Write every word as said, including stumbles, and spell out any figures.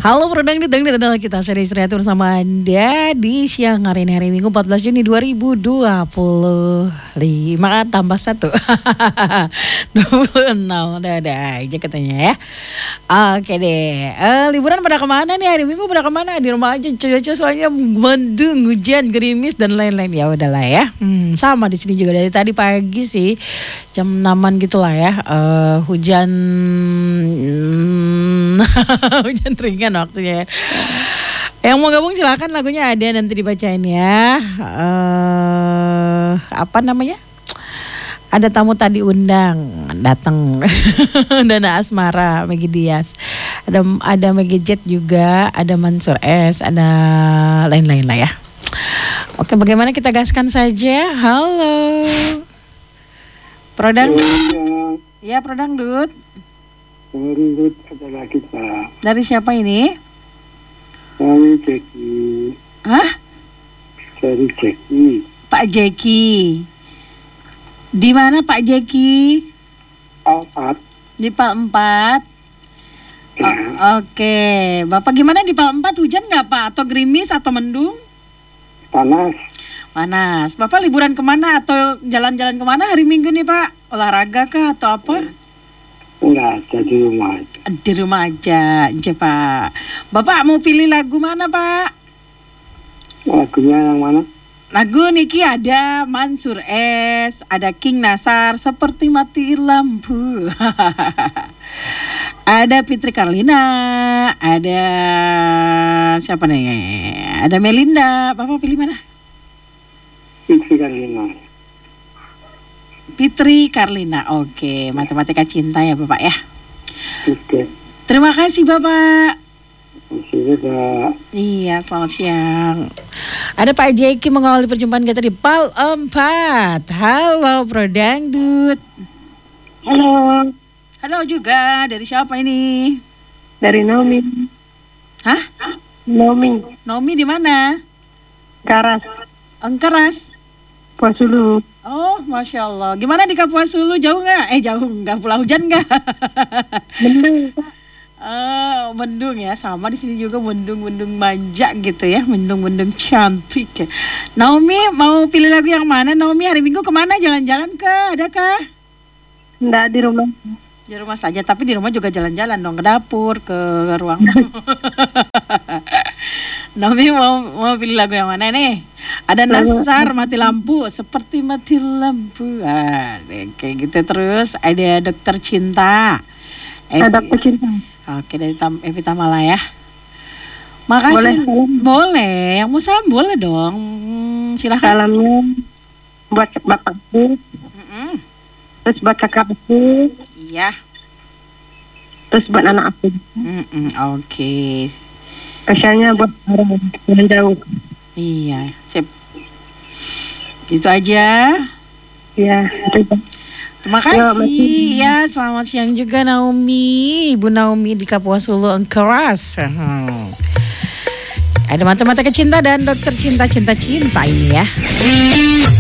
Halo Prodang Dangdut adalah kita seri istirahat bersama Anda di siang hari ini, hari Minggu empat belas Juni dua ribu dua puluh lima tambah satu dua puluh enam udah ada aja katanya ya. Oke deh, uh, liburan pada kemana nih hari Minggu, pada kemana? Di rumah aja cuaca soalnya mendung, hujan, gerimis dan lain-lain. Ya udahlah ya. Hmm, sama di sini juga dari tadi pagi sih jam enaman gitulah ya. Uh, hujan hmm, hujan ringan waktunya. Yang mau gabung silakan, lagunya ada nanti dibacain ya. Uh, apa namanya? Ada tamu tadi undang datang. Dana Asmara, Maggie Dias. Ada ada Maggie Jet juga, ada Mansur S, ada lain-lain lah ya. Oke, bagaimana kita gaskan saja? Halo. Prodang. Ya, Prodang Dut. Dut adalah kita. Dari siapa ini? Dari Jeki. Hah? Dari Jeki. Pak Jeki. Di mana Pak Jeki? Empat. Di Pal empat. Ya. O- Oke, Bapak gimana di Pal empat, hujan nggak Pak? Atau gerimis atau mendung? Panas. Panas. Bapak liburan kemana atau jalan-jalan kemana hari Minggu nih Pak? Olahraga kah atau apa? Enggak, ada di rumah. Di rumah aja, aja Pak. Bapak mau pilih lagu mana Pak? Lagunya yang mana? Lagu Niki ada Mansur S, ada King Nasar, Seperti Mati Lampu. Ada Fitri Karlina, ada siapa nih? Ada Melinda. Bapak pilih mana? Fitri Karlina. Fitri Karlina. Oke, Matematika Cinta ya Bapak ya. Oke. Terima kasih Bapak. Masih ada. Iya, selamat siang. Ada Pak Jeki mengawali perjumpaan kita di Pal empat. Halo Prodangdut. Halo, Halo juga, dari siapa ini? dari Naomi. Hah? Naomi, Nomi di mana? Karas, Engkeras. Puasulu. Oh, Masya Allah. Gimana di Kapuas Hulu, jauh nggak? Eh jauh nggak, pula hujan nggak? Mendung, Pak. Oh, mendung ya, sama di sini juga mendung-mendung manja gitu ya, mendung-mendung cantik. Ya. Naomi mau pilih lagu yang mana? Naomi hari Minggu kemana? Jalan-jalan kah? Adakah? Nggak di rumah. Di rumah saja, tapi di rumah juga jalan-jalan dong, ke dapur, ke ruang. Naomi mau mau pilih lagu yang mana nih? Ada Nasar, Mati Lampu, Seperti Mati Lampu. Ah, kayak gitu terus. Ada Dokter Cinta. Ada Evi- pecinta. Oke, dari Tam Evi Tamala ya. Makasih. Boleh salam. Boleh. Yang mau salam boleh dong. Hmm, Silahkan. Salamnya buat bapakku, Mm-mm. terus buat kakak aku, Iya. terus buat anak aku. Mm-mm, Oke. Kasihannya buat orang yang jauh. Iya. Sip. Itu aja. Ya, itu. Terima Ya, kasih. makasih. Ya, selamat siang juga Naomi. Ibu Naomi di Kapuas Hulu Engkeras. Hmm. Ada Matematika Cinta dan Dokter Cinta Cinta Cinta ini ya.